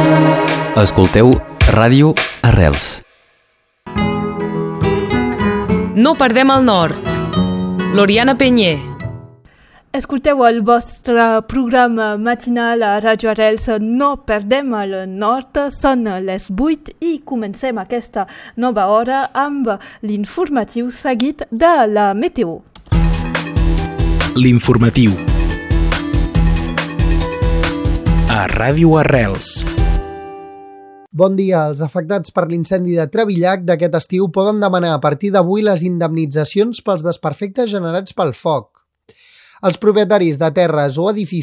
Escolteu Ràdio Arrels. No perdem el nord. L'Oriana Penyer. Escolteu el vostre programa matinal a Ràdio Arrels. No perdem el nord. Són les 8 i comencem aquesta nova hora amb l'informatiu seguit de la meteo. L'informatiu a Ràdio Arrels. Bon dia. Els afectats per l'incendi de Trevillac d'aquest estiu poden demanar a partir d'avui les indemnitzacions pels desperfectes generats pel foc. Els propietaris de terres o edificis